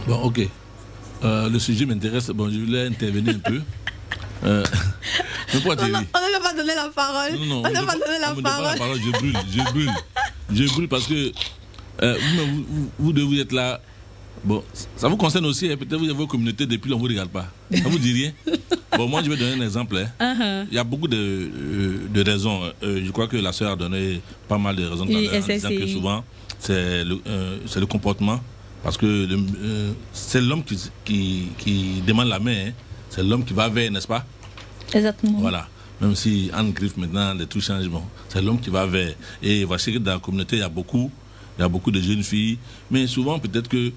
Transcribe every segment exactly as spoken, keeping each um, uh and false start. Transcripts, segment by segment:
Bon, ok. Euh, le sujet m'intéresse. Bon, je voulais intervenir un peu. Euh, mais pourquoi On ne va pas donner la parole. Non, non, on ne va pas donner la on me parole. donne pas la parole. Je brûle, je brûle. Je brûle parce que euh, vous, vous, vous, vous devez être là. Bon, ça vous concerne aussi. Hein, peut-être vous avez vos communautés depuis longtemps, vous ne regardez pas. Ça vous dit rien? Bon, moi, je vais donner un exemple. Hein. Uh-huh. Il y a beaucoup de, euh, de raisons. Euh, je crois que la sœur a donné pas mal de raisons oui, en disant que souvent, c'est le, euh, c'est le comportement. Parce que le, euh, c'est l'homme qui, qui, qui demande la main. Hein. C'est l'homme qui va vers, n'est-ce pas? Exactement. Voilà. Même si Anne griffe maintenant, les tout changent. Bon, c'est l'homme qui va vers. Et voici que dans la communauté, il y a beaucoup, il y a beaucoup de jeunes filles. Mais souvent, peut-être que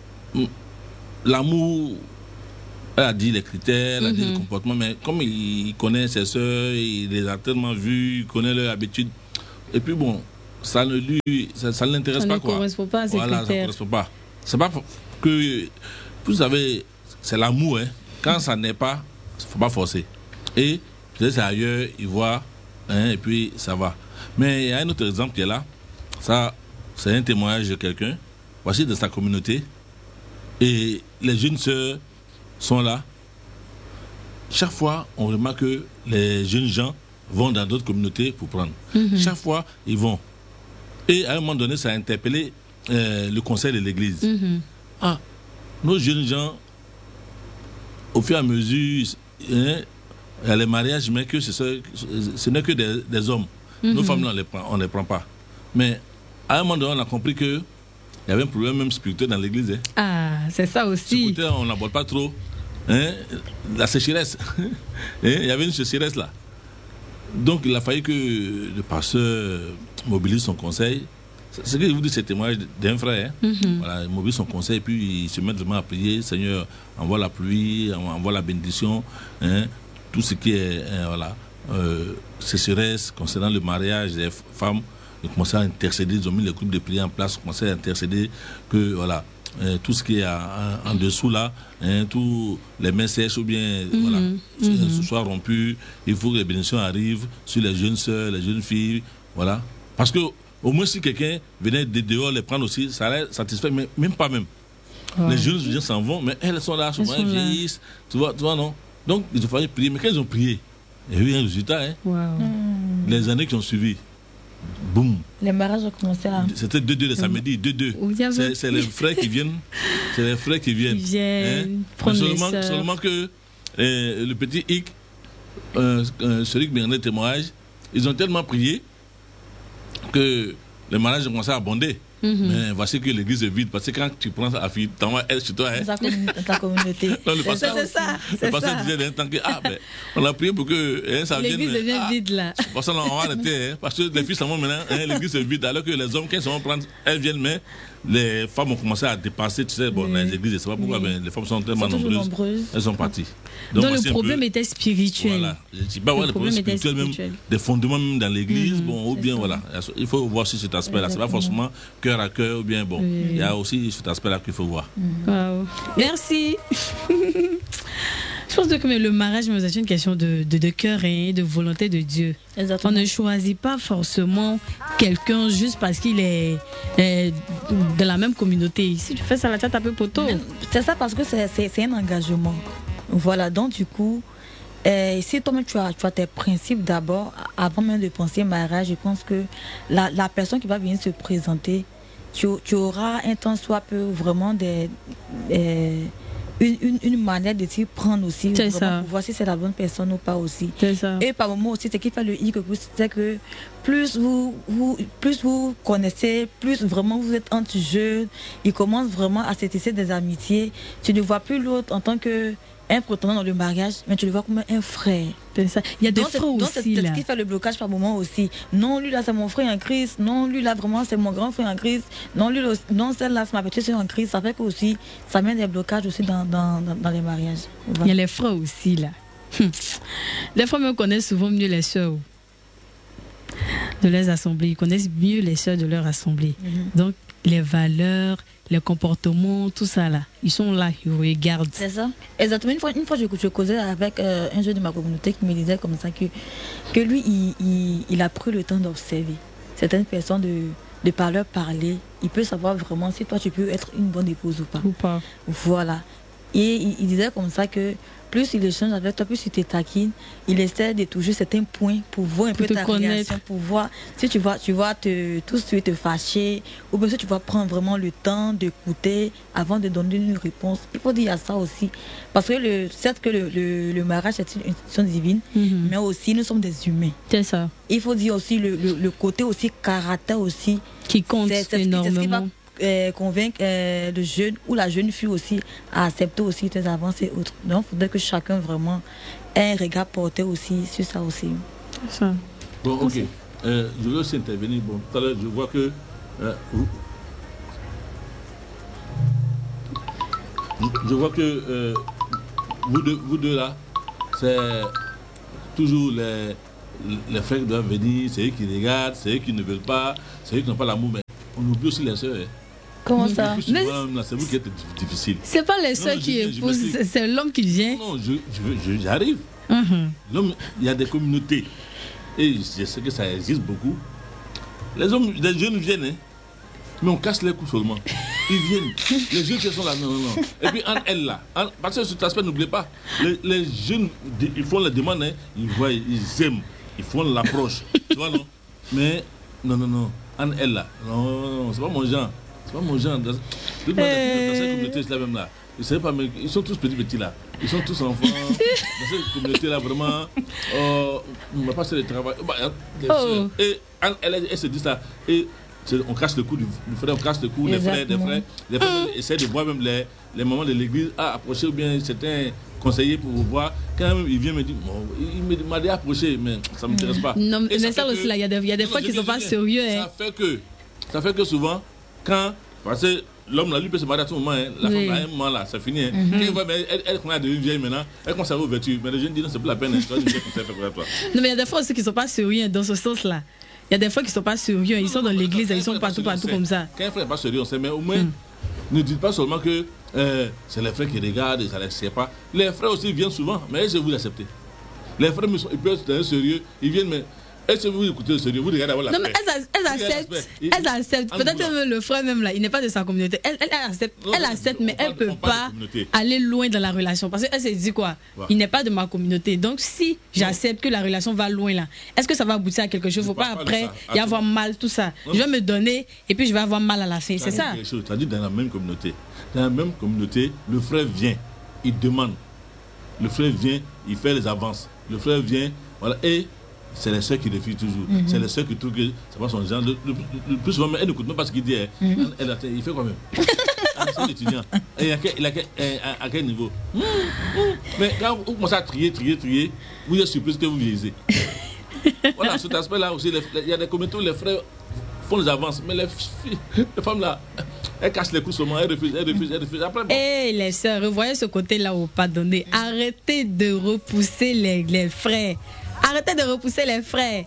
l'amour, elle a dit les critères, elle a mm-hmm. dit le comportement, mais comme il connaît ses soeurs, il les a tellement vues, il connaît leur habitude. Et puis bon, ça ne lui, ça, ça ne l'intéresse ça pas ne quoi. correspond pas à ses voilà, critères. Ça ne correspond pas. C'est pas que, vous savez, c'est l'amour. Hein. Quand ça n'est pas, il ne faut pas forcer. Et peut-être c'est ailleurs, il voit, hein, et puis ça va. Mais il y a un autre exemple qui est là. Ça, c'est un témoignage de quelqu'un. Voici de sa communauté. Et les jeunes sœurs sont là. Chaque fois, on remarque que les jeunes gens vont dans d'autres communautés pour prendre. Mm-hmm. Chaque fois, ils vont. Et à un moment donné, ça a interpellé euh, le conseil de l'église. Mm-hmm. Ah, nos jeunes gens, au fur et à mesure, hein, il y a les mariages, mais que ce, ce n'est que des, des hommes. Mm-hmm. Nos femmes, on ne les prend, on les prend pas. Mais à un moment donné, on a compris que il y avait un problème même spirituel dans l'église. Hein. Ah, c'est ça aussi. Ce côté, on n'aborde pas trop. Hein, la sécheresse. Hein, il y avait une sécheresse là. Donc, il a fallu que le pasteur mobilise son conseil. C'est ce que je vous dis, c'est témoignage d'un frère. Hein. Mm-hmm. Voilà, il mobilise son conseil, puis il se met vraiment à prier. Seigneur, envoie la pluie, envoie la bénédiction. Hein, tout ce qui est hein, voilà, euh, sécheresse concernant le mariage des femmes. Ils ont commencé à intercéder, ils ont mis les groupes de prière en place, ils ont commencé à intercéder que voilà, euh, tout ce qui est à, en, en dessous là, hein, tous les mains sèches ou bien mm-hmm. voilà, mm-hmm. ce soit rompu, il faut que les bénédictions arrivent sur les jeunes sœurs, les jeunes filles, voilà. Parce que au moins si quelqu'un venait de dehors les prendre aussi, ça allait satisfaire, mais même pas même. Ouais. Les jeunes gens s'en vont, mais elles sont là, souvent elles vieillissent, tu vois, tu vois non. Donc ils ont fallu prier, mais quand ils ont prié, il y a eu un résultat, hein. Wow. Mm. Les années qui ont suivi. Boum. Les mariages ont commencé à... C'était deux deux le samedi, deux deux. C'est, c'est les frères qui viennent. C'est les frères qui viennent. Ils viennent hein? prendre seulement, les seulement que euh, le petit Hic, euh, euh, celui qui m'a témoignage, ils ont tellement prié que les mariages ont commencé à abonder. Mm-hmm. Mais voici que l'église est vide. Parce que quand tu prends sa fille, t'envoies elle chez toi. Hein. Ta, commun- ta communauté. Non, le pasteur, c'est ça. Le pasteur disait d'un temps que, ah, ben, on a prié pour que hein, ça vienne. L'église devient ah, vide là. Parce qu'on va arrêter. Hein, parce que les filles s'en vont maintenant, hein, l'église est vide. Alors que les hommes, quand ils s'en vont prendre, elles viennent, mais les femmes ont commencé à dépasser. Tu sais, bon, oui. les églises, je ne sais pas pourquoi, oui. mais les femmes sont tellement sont nombreuses, nombreuses. Elles sont parties. Donc, Donc le problème peu, était spirituel. Voilà. Je dis pas, ouais, le, le problème, problème spirituel, spirituel, même des fondements même dans l'église. Mm-hmm. Bon, ou bien, ça. Voilà. Il faut voir sur cet aspect-là. Ce n'est pas forcément cœur à cœur, ou bien, bon. Oui. Il y a aussi cet aspect-là qu'il faut voir. Mm. Wow. Merci. Je pense que le mariage, c'est une question de, de, de cœur et de volonté de Dieu. Exactement. On ne choisit pas forcément quelqu'un juste parce qu'il est, est de la même communauté. Si tu fais ça, la tête un peu poteau. C'est ça parce que c'est, c'est, c'est un engagement. Voilà, donc du coup, euh, si toi-même tu as, tu as tes principes d'abord, avant même de penser mariage, je pense que la, la personne qui va venir se présenter, Tu, tu auras un temps soit peu vraiment des, des, une, une, une manière de t'y prendre aussi. C'est ça. Pour voir si c'est la bonne personne ou pas aussi. C'est ça. Et par moment aussi, ce qui fait le hic, c'est que plus vous, vous, plus vous connaissez, plus vraiment vous êtes entre jeunes, il commence vraiment à se tisser des amitiés. Tu ne vois plus l'autre en tant que un prétendant dans le mariage, mais tu le vois comme un frère. C'est ça. Il y a des frères aussi. Donc c'est, c'est ce qui fait le blocage par moment aussi. Non, lui là c'est mon frère en Christ. Non, lui là vraiment c'est mon grand frère en Christ. Non, lui là, non, celle-là c'est ma petite soeur en Christ. Ça fait que aussi, ça met des blocages aussi dans, dans, dans, dans les mariages. Voilà. Il y a les frères aussi là. Les frères me connaissent souvent mieux les sœurs de leurs assemblées. Ils connaissent mieux les sœurs de leur assemblée. Mm-hmm. Donc les valeurs, les comportements, tout ça là, ils sont là, ils regardent. C'est ça. Exactement. Une fois, une fois je, je causais avec euh, un jeune de ma communauté qui me disait comme ça que, que lui, il, il, il a pris le temps d'observer certaines personnes de, de par leur parler, il peut savoir vraiment si toi tu peux être une bonne épouse ou pas. Ou pas. Voilà. Et il, il disait comme ça que plus il échange avec toi, plus il te taquine, il essaie de toucher certains points pour voir un Pour peu te ta connaître. réaction, pour voir si tu vas, tu vas te, tout de suite te fâcher, ou bien si tu vas prendre vraiment le temps d'écouter avant de donner une réponse. Il faut dire ça aussi. Parce que le, certes que le, le, le mariage est une institution divine, Mhm. mais aussi nous sommes des humains. C'est ça. Il faut dire aussi le, le, le côté aussi caractère aussi. Qui compte C'est- c'est ce qui- c'est ce qui va énormément. euh, convaincre euh, le jeune ou la jeune fille aussi à accepter aussi tes avances et autres. Donc, il faudrait que chacun vraiment ait un regard porté aussi sur ça aussi. C'est ça. Bon, ok. Euh, je veux aussi intervenir. Bon, tout à l'heure, je vois que euh, vous- je, je vois que euh, vous, deux, vous deux là, c'est toujours les, les frères qui doivent venir, c'est eux qui regardent, c'est eux qui ne veulent pas, c'est eux qui n'ont pas l'amour, mais on oublie aussi les sœurs. Hein. Comment Le ça plus Mais- souvent, là, c'est vous qui êtes difficile. C'est pas les Non, soeurs non, qui je- je épousent, m'explique. c'est- c'est l'homme qui vient. Non, je, je, veux- je- j'arrive. Mhm. L'homme, il y a des communautés. Et je sais que ça existe beaucoup. Les hommes, les jeunes viennent, hein, mais on casse les coups seulement. Ils viennent. Les jeunes qui sont là, non, non, non. Et puis, en elle là, en- parce que cet aspect, n'oubliez pas, les, les jeunes, ils font la demande, hein, ils voient, ils aiment, ils font l'approche. Tu vois, non? Mais, non, non, non. En elle là, non, non, non, c'est pas mon genre. C'est pas mon genre. Dans, toute ma- dans cette communauté, c'est la même là. Ils, savent pas, mais ils sont tous petits, petits là. Ils sont tous enfants. Dans cette communauté là, vraiment, euh, on ne va pas faire le travail. Bah, les Oh. sœurs. Et elle, elle, elle se dit ça. Et c'est- on casse le cou du, du frère, on casse le cou des frères, des Exactement. frères. Les frères même essaient de voir même les, les mamans de l'église à approcher ou bien certains conseillers pour vous voir. Quand même, il vient me dire, bon, il me- m'a dit approcher, mais ça ne m'intéresse pas. Non, Et mais ça fait aussi, que- là, il y a des, il y a des Non, fois je qui dis, sont je pas dis, sérieux. Ça Hein. fait que, ça fait que souvent, quand, parce que l'homme, là, lui peut se marier à tout moment, hein, la Oui. femme, à un moment, là, c'est fini. Hein. Quand il voit, mais elle, elle, elle, elle devient vieille maintenant, elle commence à avoir ouverture. Mais les jeunes disent, non, c'est plus la peine, hein, tu vois, je sais que c'est fait pour toi. Non, mais il y a des fois aussi qui sont pas sérieux dans ce sens-là. Il y a des fois qui sont pas sérieux. Ils sont dans l'église, Quand un ils sont frère est pas partout, sérieux, partout on sait. comme ça. Quand un frère n'est pas sérieux, on sait, mais au moins, ne dites pas seulement que euh, c'est les frères qui regardent et ça ne les sait pas. Les frères aussi viennent souvent, mais est-ce que vous acceptez? Les frères, ils peuvent être sérieux, ils viennent, mais est-ce que vous écoutez le sérieux? Vous regardez avoir la Non, mais elles, elles acceptent. Elles acceptent. Peut-être même le frère, même là, il n'est pas de sa communauté. Elle, elle, elle accepte, Non, elle mais accepte, on mais elle parle- ne peut on parle de pas communauté. aller loin dans la relation. Parce qu'elle se dit quoi? Ouais. Il n'est pas de ma communauté. Donc, si j'accepte que la relation va loin là, est-ce que ça va aboutir à quelque chose? Il ne faut Je pas parle pas de après ça. y avoir mal, tout ça. Non, Je vais non. me donner et puis je vais avoir mal à la fin. C'est ça. C'est-à-dire dans la même communauté. Dans la même communauté, le frère vient, il demande. Le frère vient, il fait les avances. Le frère vient, voilà, et c'est les sœurs qui refusent toujours. Mhm. C'est les sœurs qui trouvent que c'est pas son genre. Le, le- le plus souvent, elle n'écoute même pas ce qu'il dit. hein. Mhm. Elle, attend, il fait quoi même? Ah, c'est un étudiant. Et à quel, il a quel- à- à quel niveau? Mmh, mmh. Mais quand vous commencez à trier, trier, trier, vous êtes surpris que vous vieillissez. Voilà, cet aspect-là aussi, les- les- il y a des communautés où les frères font les avances, mais les filles, les femmes là, elles cassent les coups seulement, elles refusent, elles refusent, elles refusent. Après, bon, Et les sœurs, revoyez ce côté-là au pardonner. Arrêtez de repousser les, les frères. Arrêtez de repousser les frères.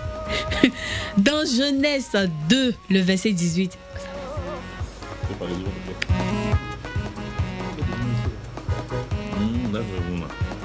Dans Genèse deux, le verset dix-huit. c'est pas les autres, ok. Mmh, d'accord, bon, là.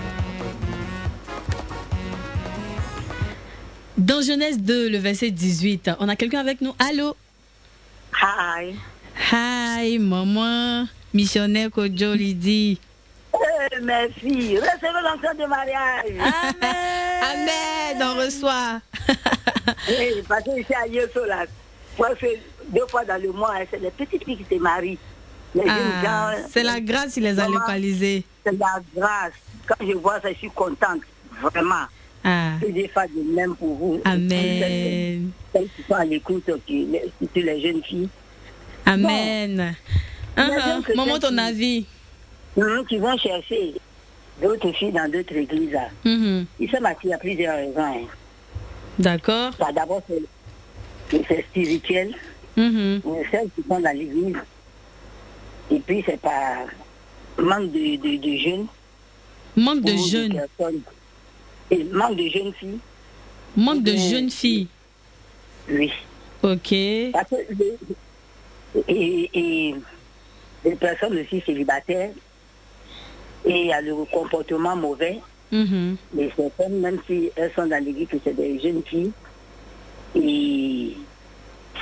Dans Genèse deux, le verset dix-huit, on a quelqu'un avec nous. Allô? Hi. Hi, maman. Missionnaire Kojo Lydie. Eh, merci. Recevez l'enfant de mariage. Amen. On reçoit. Oui, parce que ici à Yeso, là, moi, je fais deux fois dans le mois, hein, c'est les petites filles qui se marient. Les jeunes Ah, gens, c'est la grâce qui les a Maman, localisés. C'est la grâce. Quand je vois ça, je suis contente. Vraiment. Ah, Que Dieu fasse de même pour vous. amen. Celles qui sont à l'écoute, qui- les- surtout les jeunes filles. Amen. Ah, Mais ah, donc, c'est maman, ton qui- avis? Hum, qui vont chercher d'autres filles dans d'autres églises. Là. Mhm. Ils sont mariés à plusieurs raisons. Hein. D'accord. Bah, d'abord, c'est c'est spirituel. Mhm. Celles qui sont dans l'église. Et puis, c'est par manque de, de, de jeunes. Manque de ou jeunes. personnes. Et manque de jeunes filles. Manque de Oui. jeunes filles. Oui. Ok. Parce que les, et, et les personnes aussi célibataires, et il y a le comportement mauvais. Mhm. Les certaines, même si elles sont dans l'église, que c'est des jeunes filles, et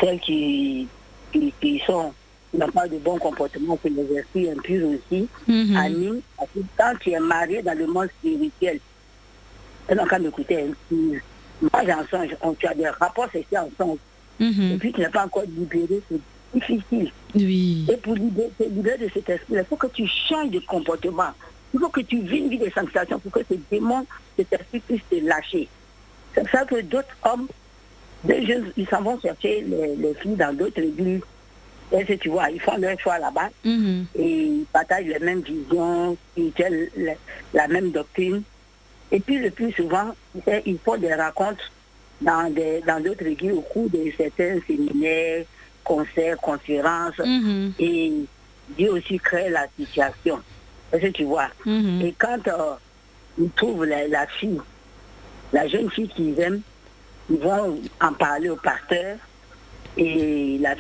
celles qui, qui, qui sont, n'ont pas de bon comportement, c'est les esprits impurs aussi, Mhm. animent. Parce que quand tu es marié dans le monde spirituel, et donc quand m'écouter, moi j'en songe, on, tu as des rapports sexuels ensemble, Mhm. et puis tu n'es pas encore libéré, c'est difficile. Oui. Et pour libérer, te libérer de cet esprit, il faut que tu changes de comportement. Il faut que tu vives une vie de sanctification pour que ce démon, cet esprit puisse te lâcher. C'est ça que d'autres hommes, des jeunes, ils s'en vont chercher les, les filles dans d'autres églises. Et tu vois, ils font leur choix là-bas Mhm. et ils partagent les mêmes visions spirituelles, la, la même doctrine. Et puis le plus souvent, ils font des rencontres dans des, dans d'autres églises au cours de certains séminaires, concerts, conférences. Mhm. Et Dieu aussi crée la situation. Est-ce que tu vois? Mhm. Et quand euh, ils trouvent la, la fille, la jeune fille qu'ils aiment, ils vont en parler au pasteur. Et la